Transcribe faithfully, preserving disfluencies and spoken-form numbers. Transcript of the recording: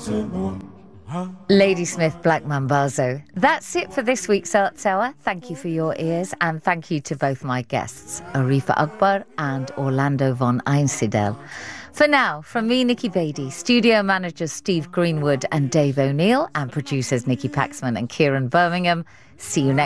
Ladysmith Black Mambazo. That's it for this week's Arts Hour. Thank you for your ears, and thank you to both my guests, Arifa Akbar and Orlando von Einsiedel. For now, from me, Nikki Beatty, studio managers Steve Greenwood and Dave O'Neill, and producers Nikki Paxman and Kieran Birmingham, see you next